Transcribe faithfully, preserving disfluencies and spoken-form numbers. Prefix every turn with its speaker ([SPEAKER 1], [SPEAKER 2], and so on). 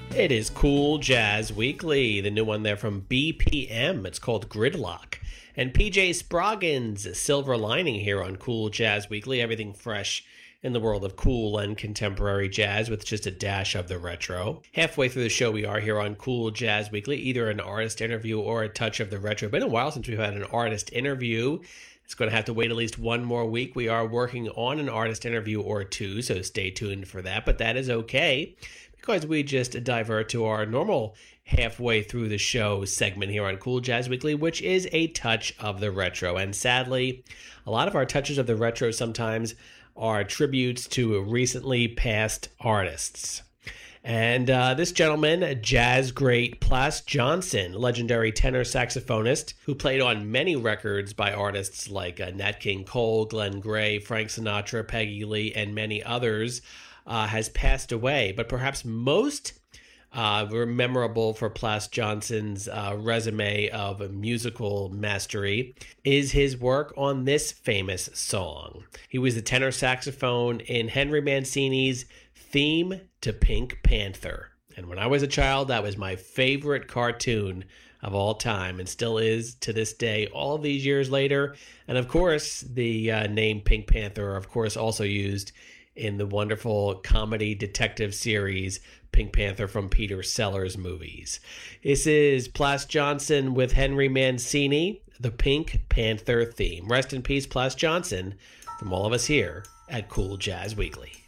[SPEAKER 1] It is Cool Jazz Weekly, the new one there from B P M. It's called Gridlock. And P J Sproggin's Silver Lining here on Cool Jazz Weekly. Everything fresh in the world of cool and contemporary jazz with just a dash of the retro. Halfway through the show, we are here on Cool Jazz Weekly, either an artist interview or a touch of the retro. Been a while since we've had an artist interview. It's going to have to wait at least one more week. We are working on an artist interview or two, so stay tuned for that. But that is okay, because we just divert to our normal halfway through the show segment here on Cool Jazz Weekly, which is a touch of the retro. And sadly, a lot of our touches of the retro sometimes are tributes to recently passed artists. And uh, this gentleman, jazz great Plas Johnson, legendary tenor saxophonist who played on many records by artists like uh, Nat King Cole, Glenn Gray, Frank Sinatra, Peggy Lee, and many others, uh, has passed away. But perhaps most uh, memorable for Plas Johnson's uh, resume of musical mastery is his work on this famous song. He was the tenor saxophone in Henry Mancini's theme to Pink Panther. And when I was a child, that was my favorite cartoon of all time and still is to this day, all these years later. And of course, the uh, name Pink Panther, of course, also used in the wonderful comedy detective series Pink Panther from Peter Sellers movies. This is Plas Johnson with Henry Mancini, the Pink Panther theme. Rest in peace, Plas Johnson, from all of us here at Cool Jazz Weekly.